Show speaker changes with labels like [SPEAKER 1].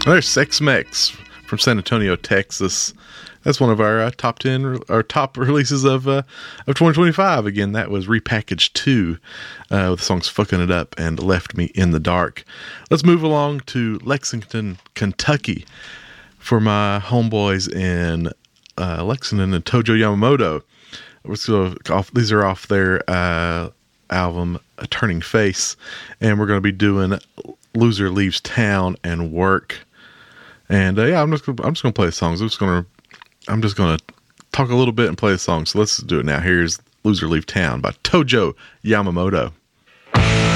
[SPEAKER 1] There's Sex Mex from San Antonio, Texas. That's one of our top 10 or top releases of 2025. Again, that was Repackaged 2 with the songs Fucking It Up and Left Me in the Dark. Let's move along to Lexington, Kentucky for my homeboys in Lexington and Tojo Yamamoto. These are off their album Turning Face, and we're going to be doing Loser Leaves Town and Work. And I'm just gonna play the songs. I'm just gonna talk a little bit and play the song. So let's do it now. Here's Loser Leave Town by Tojo Yamamoto.